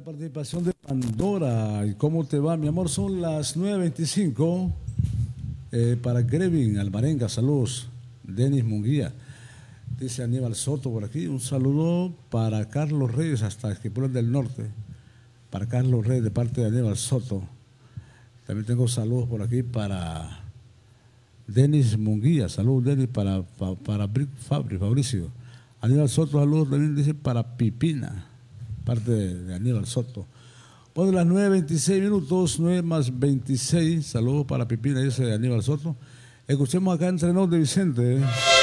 participación de Pandora. ¿Y cómo te va, mi amor? Son las 9:25. Para Grevin Alvarenga, saludos. Denis Munguía. Dice Aníbal Soto por aquí. Un saludo para Carlos Reyes hasta Esquipulas del Norte. Para Carlos Reyes de parte de Aníbal Soto. También tengo saludos por aquí para Denis Munguía. Saludos, Denis, para Fabricio. Aníbal Soto, saludos también dice para Pipina. Parte de Aníbal Soto. Bueno, las 9:26, 9 más 26. Saludos para Pipina, dice Aníbal Soto. Escuchemos acá Entre Nos de Vicente.